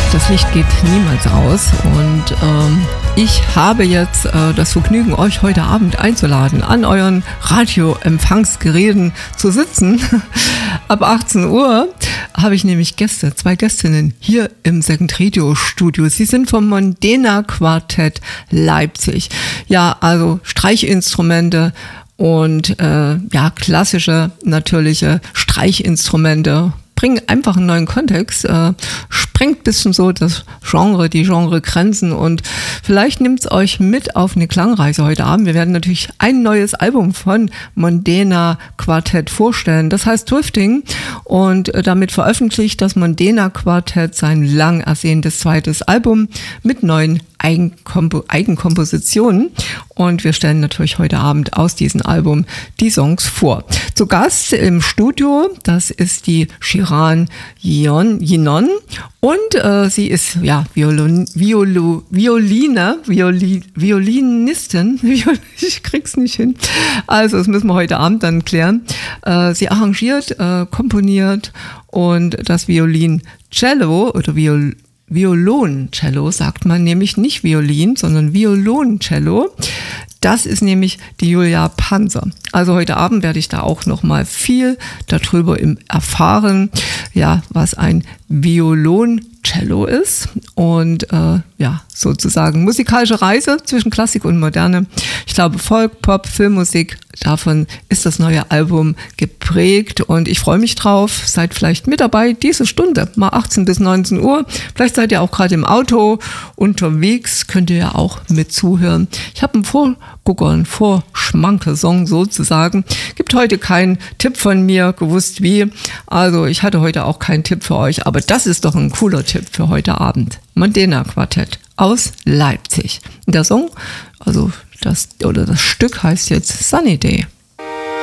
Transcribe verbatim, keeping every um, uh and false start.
Das Licht geht niemals aus und ähm, ich habe jetzt äh, das Vergnügen, euch heute Abend einzuladen, an euren Radioempfangsgeräten zu sitzen. Ab achtzehn Uhr habe ich nämlich Gäste, zwei Gästinnen hier im Second Radio Studio. Sie sind vom Mondena Quartett Leipzig. Ja, also Streichinstrumente und äh, ja, klassische, natürliche Streichinstrumente. Bringen einfach einen neuen Kontext, äh, sprengt ein bisschen so das Genre, die Genregrenzen und vielleicht nimmt es euch mit auf eine Klangreise heute Abend. Wir werden natürlich ein neues Album von Mondena Quartett vorstellen, das heißt Drifting und äh, damit veröffentlicht das Mondena Quartett sein lang ersehntes zweites Album mit neuen Eigenkompo- Eigenkompositionen und wir stellen natürlich heute Abend aus diesem Album die Songs vor. Zu Gast im Studio, das ist die Shiran Yinon und äh, sie ist ja Violin, Violo, Violine, Violi, Violinistin, ich krieg's nicht hin, also das müssen wir heute Abend dann klären. Äh, sie arrangiert, äh, komponiert und das Violoncello oder Viol Violoncello sagt man nämlich nicht Violin, sondern Violoncello. Das ist nämlich die Julia Panzer. Also heute Abend werde ich da auch noch mal viel darüber erfahren, ja, was ein Violoncello ist und äh, ja, sozusagen musikalische Reise zwischen Klassik und Moderne. Ich glaube Folk, Pop, Filmmusik, davon ist das neue Album geprägt und ich freue mich drauf. Seid vielleicht mit dabei, diese Stunde, mal achtzehn bis neunzehn Uhr. Vielleicht seid ihr auch gerade im Auto unterwegs, könnt ihr ja auch mit zuhören. Ich habe einen Vorgucker, einen Vorschmanke-Song sozusagen. Gibt heute keinen Tipp von mir, gewusst wie. Also ich hatte heute auch keinen Tipp für euch, aber das ist doch ein cooler Tipp für heute Abend. Mondena Quartett aus Leipzig. Der Song, also das, oder das Stück heißt jetzt Sunny Day.